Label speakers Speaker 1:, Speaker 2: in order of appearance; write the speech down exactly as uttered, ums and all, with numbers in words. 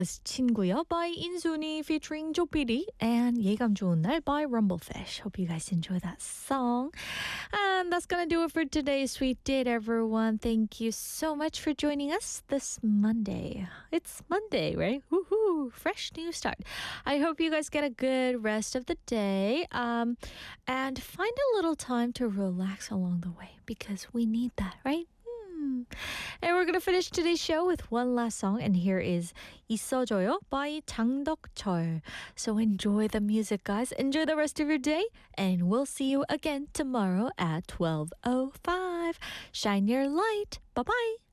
Speaker 1: 친구요 by 인순이 featuring 조피디 and 예감 좋은 날 by Rumblefish. Hope you guys enjoy that song. And that's gonna do it for today's Sweet Date, everyone. Thank you so much for joining us this Monday. It's Monday, right? Woohoo! Fresh new start. I hope you guys get a good rest of the day um, and find a little time to relax along the way because we need that, right? Hmm. And we're going to finish today's show with one last song, and here is 있어줘요 by 장덕철. So enjoy the music, guys. Enjoy the rest of your day, and we'll see you again tomorrow at twelve oh five. Shine your light. Bye-bye.